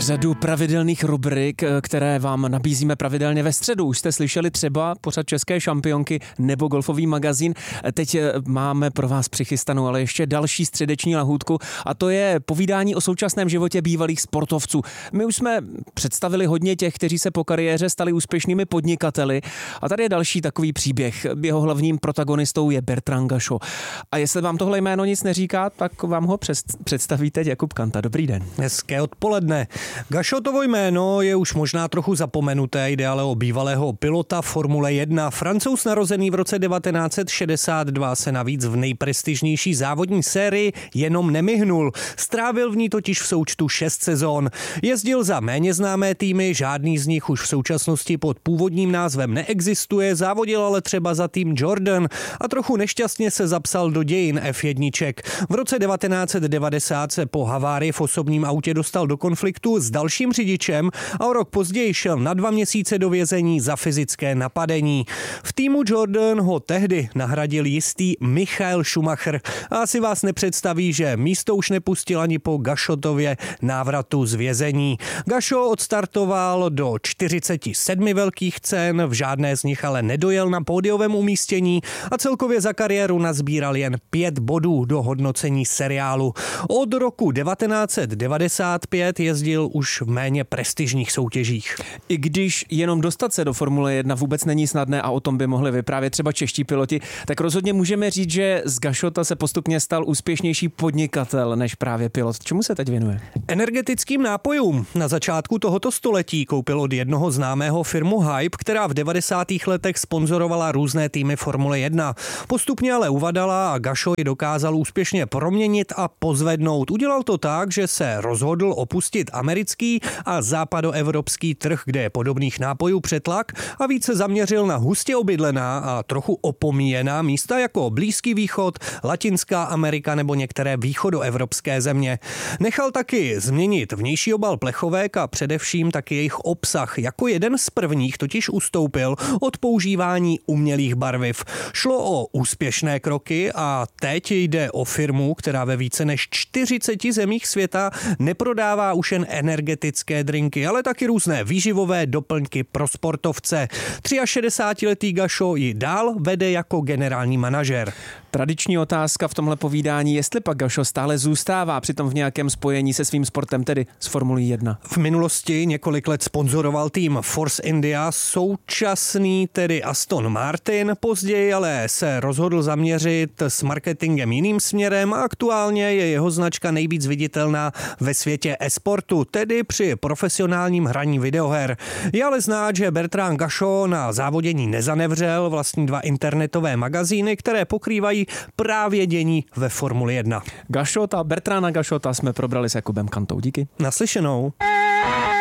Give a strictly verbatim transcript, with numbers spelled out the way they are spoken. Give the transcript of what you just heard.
Řadu pravidelných rubrik, které vám nabízíme pravidelně ve středu. Už jste slyšeli třeba pořad České šampionky nebo Golfový magazín. Teď máme pro vás přichystanou ale ještě další středeční lahůdku a to je povídání o současném životě bývalých sportovců. My už jsme představili hodně těch, kteří se po kariéře stali úspěšnými podnikateli a tady je další takový příběh. Jeho hlavním protagonistou je Bertrand Gachot. A jestli vám tohle jméno nic neříká, tak vám ho představí teď Jakub Kanta. Dobrý den. Hezké odpoledne. Gachotovo jméno je už možná trochu zapomenuté, jde ale o bývalého pilota Formule jedna. Francouz narozený v roce devatenáct set šedesát dva se navíc v nejprestižnější závodní sérii jenom nemyhnul. Strávil v ní totiž v součtu šest sezón. Jezdil za méně známé týmy, žádný z nich už v současnosti pod původním názvem neexistuje, závodil ale třeba za tým Jordan a trochu nešťastně se zapsal do dějin F jedna. V roce devatenáct set devadesát se po havárii v osobním autě dostal do konfliktu s dalším řidičem a o rok později šel na dva měsíce do vězení za fyzické napadení. V týmu Jordan ho tehdy nahradil jistý Michael Schumacher a asi vás nepředstaví, že místo už nepustil ani po Gachotově návratu z vězení. Gachot odstartoval do čtyřicet sedm velkých cen, v žádné z nich ale nedojel na pódiovém umístění a celkově za kariéru nazbíral jen pět bodů do hodnocení seriálu. Od roku devatenáct set devadesát pět jezdil už v méně prestižních soutěžích. I když jenom dostat se do Formule jedna vůbec není snadné a o tom by mohli vyprávět třeba čeští piloti, tak rozhodně můžeme říct, že z Gachota se postupně stal úspěšnější podnikatel než právě pilot. Čemu se teď věnuje? Energetickým nápojům. Na začátku tohoto století koupil od jednoho známého firmu Hype, která v devadesátých letech sponzorovala různé týmy Formule jedna. Postupně ale uvadala a Gachot ji dokázal úspěšně proměnit a pozvednout. Udělal to tak, že se rozhodl opustit americký a západoevropský trh, kde je podobných nápojů přetlak a více zaměřil na hustě obydlená a trochu opomíjená místa jako Blízký východ, Latinská Amerika nebo některé východoevropské země. Nechal taky změnit vnější obal plechovek a především taky jejich obsah. Jako jeden z prvních totiž ustoupil od používání umělých barviv. Šlo o úspěšné kroky a teď jde o firmu, která ve více než čtyřiceti zemích světa neprodává už jen energetické drinky, ale taky různé výživové doplňky pro sportovce. šedesátiletý Gachot ji dál vede jako generální manažer. Tradiční otázka v tomhle povídání, jestli pak Gachot stále zůstává přitom v nějakém spojení se svým sportem, tedy s Formulí jedna. V minulosti několik let sponzoroval tým Force India, současný tedy Aston Martin, později ale se rozhodl zaměřit s marketingem jiným směrem a aktuálně je jeho značka nejvíc viditelná ve světě e-sportu, tedy při profesionálním hraní videoher. Je ale znát, že Bertrand Gachot na závodění nezanevřel, vlastní dva internetové magazíny, které pokrývají právě dění ve Formuli jedna. Gachota, Bertranda Gachota jsme probrali s Jakubem Kantou. Díky. Naslyšenou.